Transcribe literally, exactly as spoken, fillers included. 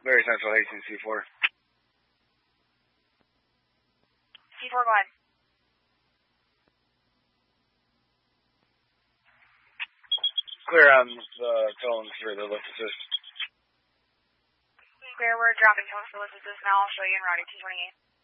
Very Central Hastings, C four. C four, go ahead. Clear on the tones for the lift assist. Clear, we're dropping tones for lift assist now. I'll show you in routing two twenty-eight.